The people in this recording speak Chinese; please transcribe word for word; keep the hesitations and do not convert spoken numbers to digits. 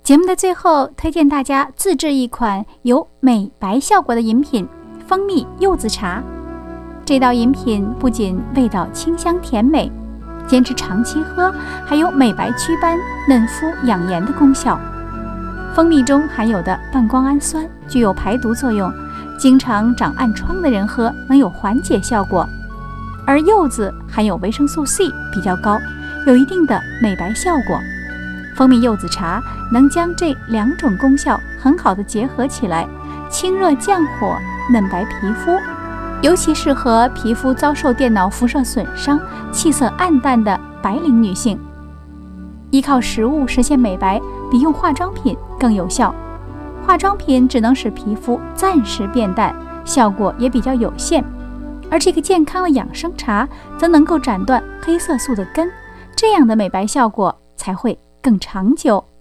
节目的最后，推荐大家自制一款有美白效果的饮品——蜂蜜柚子茶。这道饮品不仅味道清香甜美，坚持长期喝还有美白祛斑、嫩肤养颜的功效。蜂蜜中含有的半胱氨酸具有排毒作用，经常长暗疮的人喝能有缓解效果。而柚子含有维生素 C 比较高，有一定的美白效果。蜂蜜柚子茶能将这两种功效很好的结合起来，清热降火、嫩白皮肤，尤其适合皮肤遭受电脑辐射损伤、气色暗淡的白领女性。依靠食物实现美白，比用化妆品更有效。化妆品只能使皮肤暂时变淡，效果也比较有限，而这个健康的养生茶则能够斩断黑色素的根，这样的美白效果才会更长久。